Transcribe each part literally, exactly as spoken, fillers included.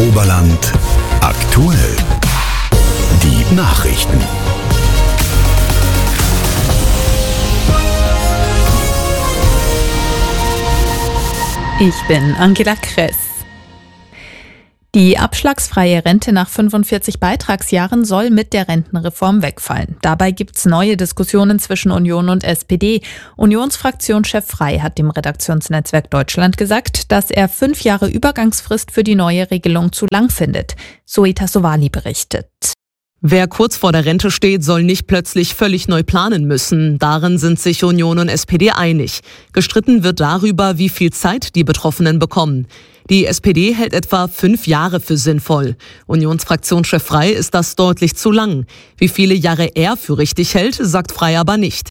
Oberland aktuell. Die Nachrichten. Ich bin Angela Kress. Die abschlagsfreie Rente nach fünfundvierzig Beitragsjahren soll mit der Rentenreform wegfallen. Dabei gibt's neue Diskussionen zwischen Union und S P D. Unionsfraktionschef Frey hat dem Redaktionsnetzwerk Deutschland gesagt, dass er fünf Jahre Übergangsfrist für die neue Regelung zu lang findet. Zoe Tassovali berichtet. Wer kurz vor der Rente steht, soll nicht plötzlich völlig neu planen müssen. Darin sind sich Union und S P D einig. Gestritten wird darüber, wie viel Zeit die Betroffenen bekommen. Die S P D hält etwa fünf Jahre für sinnvoll. Unionsfraktionschef Frey ist das deutlich zu lang. Wie viele Jahre er für richtig hält, sagt Frey aber nicht.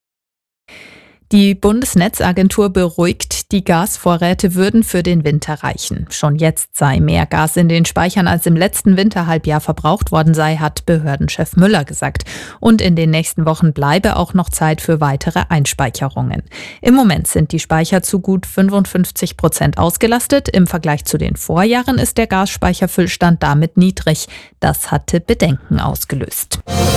Die Bundesnetzagentur beruhigt, die Gasvorräte würden für den Winter reichen. Schon jetzt sei mehr Gas in den Speichern als im letzten Winterhalbjahr verbraucht worden sei, hat Behördenchef Müller gesagt. Und in den nächsten Wochen bleibe auch noch Zeit für weitere Einspeicherungen. Im Moment sind die Speicher zu gut fünfundfünfzig Prozent ausgelastet. Im Vergleich zu den Vorjahren ist der Gasspeicherfüllstand damit niedrig. Das hatte Bedenken ausgelöst.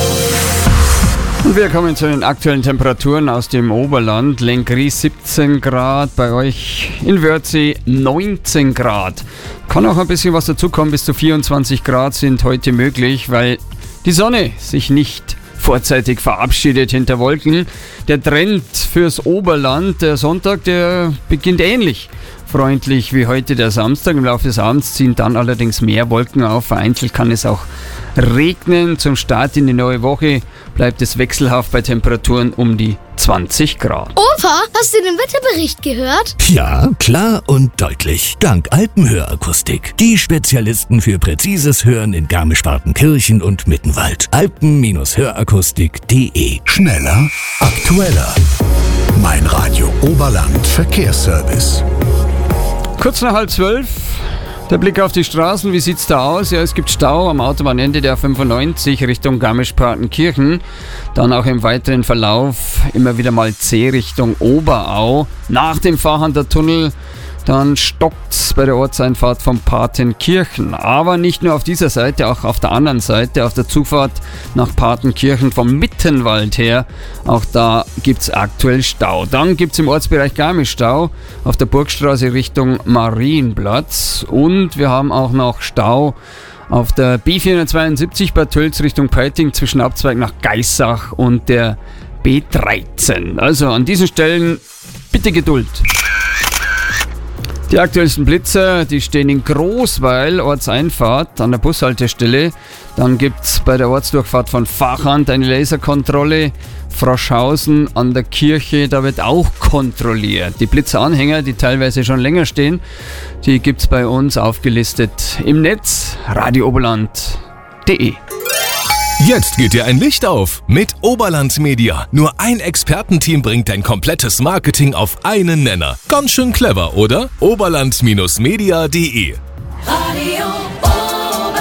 Und wir kommen zu den aktuellen Temperaturen aus dem Oberland. Lenggries siebzehn Grad, bei euch in Wörthsee neunzehn Grad. Kann auch ein bisschen was dazukommen, bis zu vierundzwanzig Grad sind heute möglich, weil die Sonne sich nicht vorzeitig verabschiedet hinter Wolken. Der Trend fürs Oberland, der Sonntag, der beginnt ähnlich freundlich wie heute der Samstag. Im Laufe des Abends ziehen dann allerdings mehr Wolken auf. Vereinzelt kann es auch regnen. Zum Start in die neue Woche bleibt es wechselhaft bei Temperaturen um die zwanzig Grad. Opa, hast du den Wetterbericht gehört? Ja, klar und deutlich. Dank Alpenhörakustik. Die Spezialisten für präzises Hören in Garmisch-Partenkirchen und Mittenwald. alpen Hörakustik punkt de. Schneller, aktueller. Mein Radio Oberland Verkehrsservice. Kurz nach halb zwölf, der Blick auf die Straßen, wie sieht's da aus? Ja, es gibt Stau am Autobahnende der fünfundneunzig Richtung Garmisch-Partenkirchen. Dann auch im weiteren Verlauf immer wieder mal C Richtung Oberau. Nach dem Fahrhander Tunnel, dann stockt's bei der Ortseinfahrt von Partenkirchen. Aber nicht nur auf dieser Seite, auch auf der anderen Seite, auf der Zufahrt nach Partenkirchen vom Mittenwald her. Auch da gibt's aktuell Stau. Dann gibt's im Ortsbereich Garmisch Stau auf der Burgstraße Richtung Marienplatz. Und wir haben auch noch Stau auf der B vierhundertzweiundsiebzig Bad Tölz Richtung Peiting zwischen Abzweig nach Geissach und der B dreizehn. Also an diesen Stellen bitte Geduld. Die aktuellsten Blitzer, die stehen in Großweil, Ortseinfahrt an der Bushaltestelle. Dann gibt es bei der Ortsdurchfahrt von Vachand eine Laserkontrolle. Froschhausen an der Kirche, da wird auch kontrolliert. Die Blitzeranhänger, die teilweise schon länger stehen, die gibt es bei uns aufgelistet im Netz radio oberland punkt de. Jetzt geht dir ein Licht auf mit Oberland Media. Nur ein Expertenteam bringt dein komplettes Marketing auf einen Nenner. Ganz schön clever, oder? oberland Media punkt de. Radio Oberland,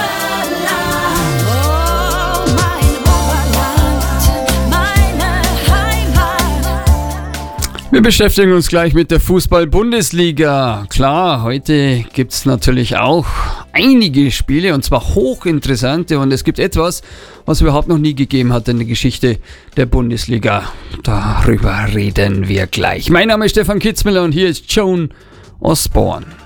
oh mein Oberland, meine Heimat. Wir beschäftigen uns gleich mit der Fußball-Bundesliga. Klar, heute gibt es natürlich auch einige Spiele und zwar hochinteressante und es gibt etwas, was es überhaupt noch nie gegeben hat in der Geschichte der Bundesliga. Darüber reden wir gleich. Mein Name ist Stefan Kitzmüller und hier ist Joan Osborne.